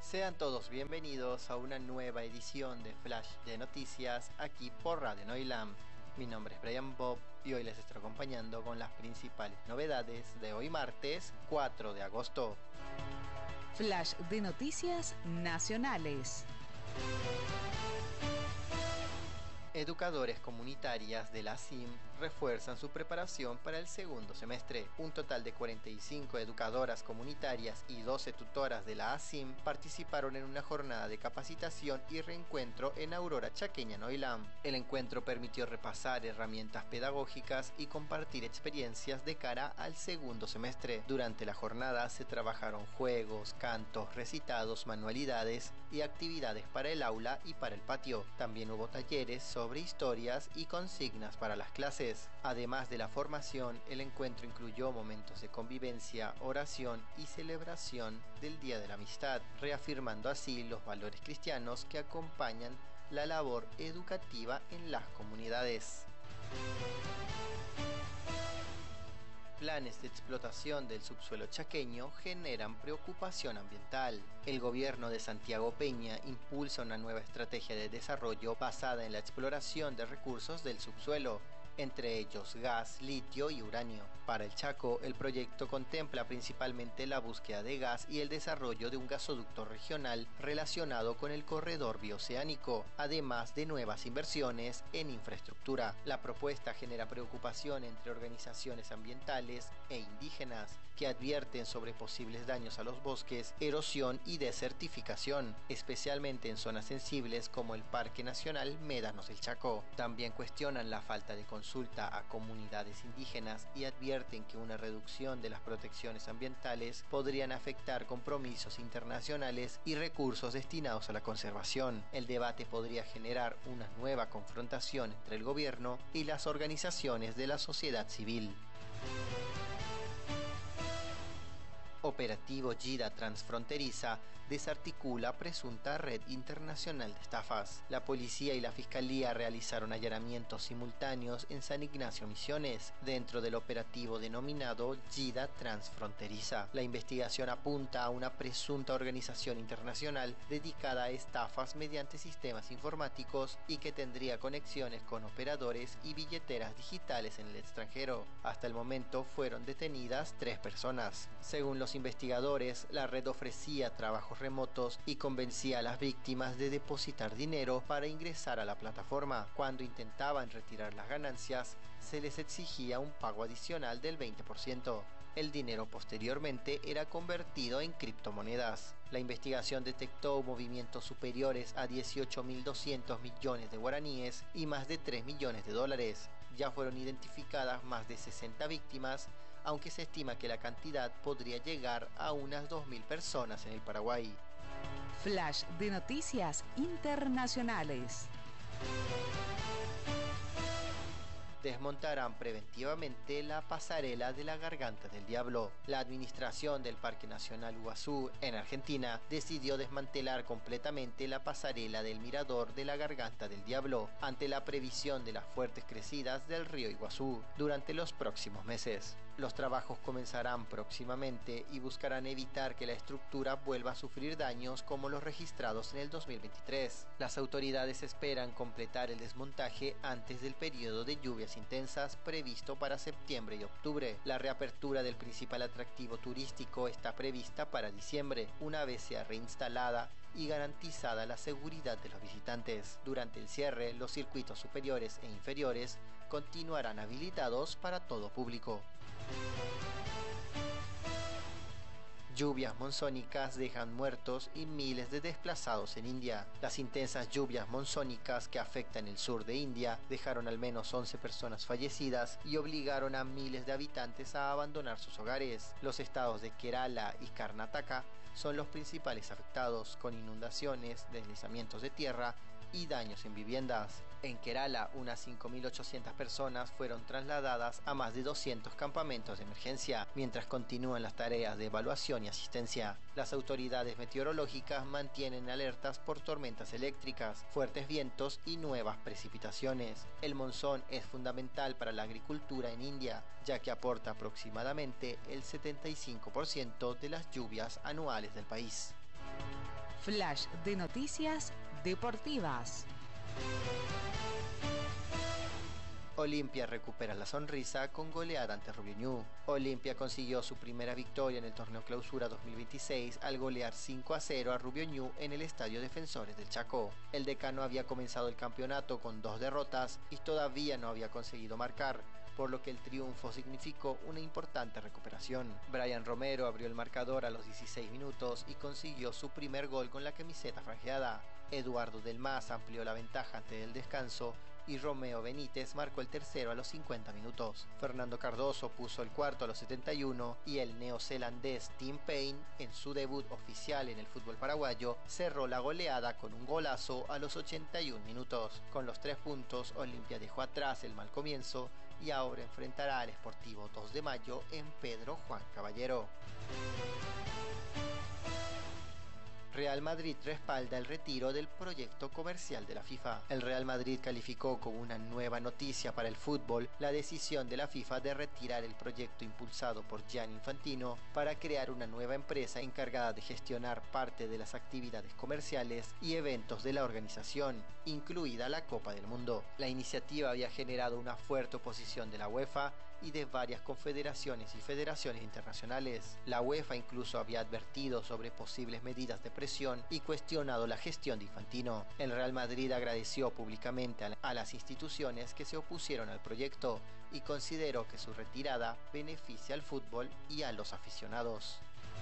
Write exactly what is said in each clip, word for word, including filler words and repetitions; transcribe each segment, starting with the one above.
Sean todos bienvenidos a una nueva edición de Flash de Noticias aquí por Radio Noilam. Mi nombre es Brian Bob y hoy les estoy acompañando con las principales novedades de hoy martes cuatro de agosto. Flash de Noticias Nacionales. Educadores comunitarias de la A S I M refuerzan su preparación para el segundo semestre. Un total de cuarenta y cinco educadoras comunitarias y doce tutoras de la A S I M participaron en una jornada de capacitación y reencuentro en Aurora Chaqueña Noilam. El encuentro permitió repasar herramientas pedagógicas y compartir experiencias de cara al segundo semestre. Durante la jornada se trabajaron juegos, cantos, recitados, manualidades y actividades para el aula y para el patio. También hubo talleres sobre sobre historias y consignas para las clases. Además de la formación, el encuentro incluyó momentos de convivencia, oración y celebración del Día de la Amistad, reafirmando así los valores cristianos que acompañan la labor educativa en las comunidades. Planes de explotación del subsuelo chaqueño generan preocupación ambiental. El gobierno de Santiago Peña impulsa una nueva estrategia de desarrollo basada en la exploración de recursos del subsuelo, entre ellos gas, litio y uranio. Para el Chaco, el proyecto contempla principalmente la búsqueda de gas y el desarrollo de un gasoducto regional relacionado con el corredor bioceánico, además de nuevas inversiones en infraestructura. La propuesta genera preocupación entre organizaciones ambientales e indígenas, que advierten sobre posibles daños a los bosques, erosión y desertificación, especialmente en zonas sensibles como el Parque Nacional Médanos del Chaco. También cuestionan la falta de consulta consulta a comunidades indígenas y advierten que una reducción de las protecciones ambientales podrían afectar compromisos internacionales y recursos destinados a la conservación. El debate podría generar una nueva confrontación entre el gobierno y las organizaciones de la sociedad civil. Operativo Yida Transfronteriza desarticula presunta red internacional de estafas. La policía y la fiscalía realizaron allanamientos simultáneos en San Ignacio Misiones, dentro del operativo denominado Yida Transfronteriza. La investigación apunta a una presunta organización internacional dedicada a estafas mediante sistemas informáticos y que tendría conexiones con operadores y billeteras digitales en el extranjero. Hasta el momento fueron detenidas tres personas. Según los investigadores, la red ofrecía trabajos remotos y convencía a las víctimas de depositar dinero para ingresar a la plataforma. Cuando intentaban retirar las ganancias, se les exigía un pago adicional del veinte por ciento. El dinero posteriormente era convertido en criptomonedas. La investigación detectó movimientos superiores a dieciocho mil doscientos millones de guaraníes y más de tres millones de dólares. Ya fueron identificadas más de sesenta víctimas, aunque se estima que la cantidad podría llegar a unas dos mil personas en el Paraguay. Flash de Noticias Internacionales. Desmontarán preventivamente la pasarela de la Garganta del Diablo. La administración del Parque Nacional Iguazú, en Argentina, decidió desmantelar completamente la pasarela del mirador de la Garganta del Diablo, ante la previsión de las fuertes crecidas del río Iguazú durante los próximos meses. Los trabajos comenzarán próximamente y buscarán evitar que la estructura vuelva a sufrir daños como los registrados en el dos mil veintitrés. Las autoridades esperan completar el desmontaje antes del periodo de lluvias intensas previsto para septiembre y octubre. La reapertura del principal atractivo turístico está prevista para diciembre, una vez sea reinstalada y garantizada la seguridad de los visitantes. Durante el cierre, los circuitos superiores e inferiores continuarán habilitados para todo público. Lluvias monzónicas dejan muertos y miles de desplazados en India. Las intensas lluvias monzónicas que afectan el sur de India dejaron al menos once personas fallecidas y obligaron a miles de habitantes a abandonar sus hogares. Los estados de Kerala y Karnataka son los principales afectados, con inundaciones, deslizamientos de tierra y daños en viviendas. En Kerala, unas cinco mil ochocientas personas fueron trasladadas a más de doscientos campamentos de emergencia, mientras continúan las tareas de evaluación y asistencia. Las autoridades meteorológicas mantienen alertas por tormentas eléctricas, fuertes vientos y nuevas precipitaciones. El monzón es fundamental para la agricultura en India, ya que aporta aproximadamente el setenta y cinco por ciento de las lluvias anuales del país. Flash de noticias deportivas. Olimpia recupera la sonrisa con goleada ante Rubio Ñu. Olimpia consiguió su primera victoria en el torneo Clausura dos mil veintiséis al golear cinco a cero a Rubio Ñu en el Estadio Defensores del Chaco. El decano había comenzado el campeonato con dos derrotas y todavía no había conseguido marcar, por lo que el triunfo significó una importante recuperación. Brian Romero abrió el marcador a los dieciséis minutos y consiguió su primer gol con la camiseta franjeada. Eduardo Del Mas amplió la ventaja antes del descanso y Romeo Benítez marcó el tercero a los cincuenta minutos. Fernando Cardoso puso el cuarto a los setenta y uno y el neozelandés Tim Payne, en su debut oficial en el fútbol paraguayo, cerró la goleada con un golazo a los ochenta y un minutos. Con los tres puntos, Olimpia dejó atrás el mal comienzo y ahora enfrentará al Sportivo dos de mayo en Pedro Juan Caballero. Real Madrid respalda el retiro del proyecto comercial de la FIFA. El Real Madrid calificó como una nueva noticia para el fútbol la decisión de la FIFA de retirar el proyecto impulsado por Gianni Infantino para crear una nueva empresa encargada de gestionar parte de las actividades comerciales y eventos de la organización, incluida la Copa del Mundo. La iniciativa había generado una fuerte oposición de la UEFA y de varias confederaciones y federaciones internacionales. La UEFA incluso había advertido sobre posibles medidas de presión y cuestionado la gestión de Infantino. El Real Madrid agradeció públicamente a las instituciones que se opusieron al proyecto y consideró que su retirada beneficia al fútbol y a los aficionados.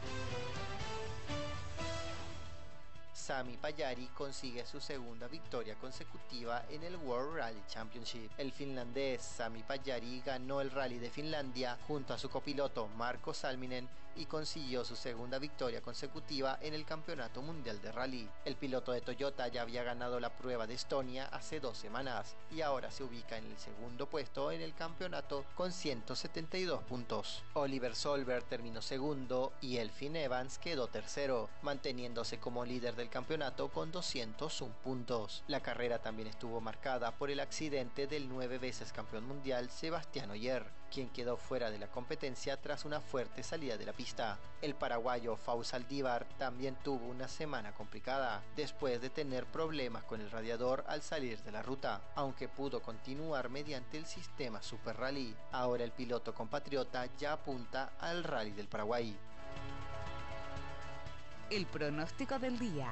Sami Pajari consigue su segunda victoria consecutiva en el World Rally Championship. El finlandés Sami Pajari ganó el Rally de Finlandia junto a su copiloto Marko Salminen y consiguió su segunda victoria consecutiva en el Campeonato Mundial de Rally. El piloto de Toyota ya había ganado la prueba de Estonia hace dos semanas y ahora se ubica en el segundo puesto en el campeonato con ciento setenta y dos puntos. Oliver Solberg terminó segundo y Elfyn Evans quedó tercero, manteniéndose como líder del campeonato con doscientos uno puntos. La carrera también estuvo marcada por el accidente del nueve veces campeón mundial Sebastián Ogier, quien quedó fuera de la competencia tras una fuerte salida de la pista. El paraguayo Fausto Saldívar también tuvo una semana complicada, después de tener problemas con el radiador al salir de la ruta, aunque pudo continuar mediante el sistema Super Rally. Ahora el piloto compatriota ya apunta al Rally del Paraguay. El pronóstico del día.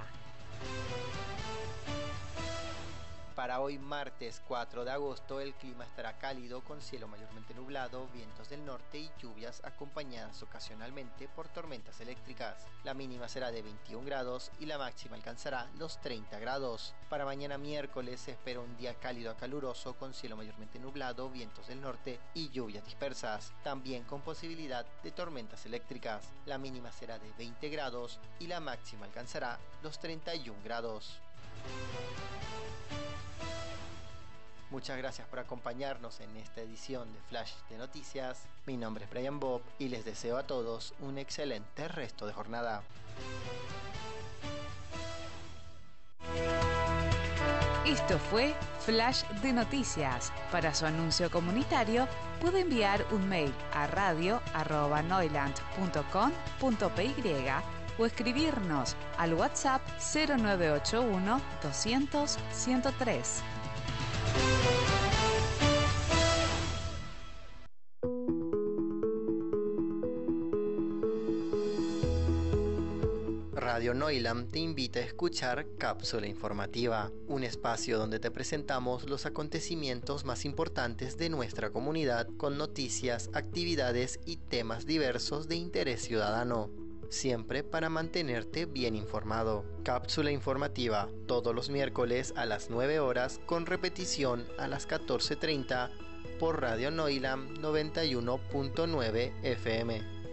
Para hoy martes cuatro de agosto el clima estará cálido con cielo mayormente nublado, vientos del norte y lluvias acompañadas ocasionalmente por tormentas eléctricas. La mínima será de veintiún grados y la máxima alcanzará los treinta grados. Para mañana miércoles se espera un día cálido a caluroso con cielo mayormente nublado, vientos del norte y lluvias dispersas, también con posibilidad de tormentas eléctricas. La mínima será de veinte grados y la máxima alcanzará los treinta y un grados. Muchas gracias por acompañarnos en esta edición de Flash de Noticias. Mi nombre es Brian Bob y les deseo a todos un excelente resto de jornada. Esto fue Flash de Noticias. Para su anuncio comunitario puede enviar un mail a radio arroba noiland punto com punto py o escribirnos al WhatsApp cero nueve ocho uno doscientos ciento tres. Radio Noiland te invita a escuchar Cápsula Informativa, un espacio donde te presentamos los acontecimientos más importantes de nuestra comunidad con noticias, actividades y temas diversos de interés ciudadano, siempre para mantenerte bien informado. Cápsula Informativa, todos los miércoles a las nueve horas con repetición a las catorce treinta por Radio Noiland noventa y uno punto nueve F M.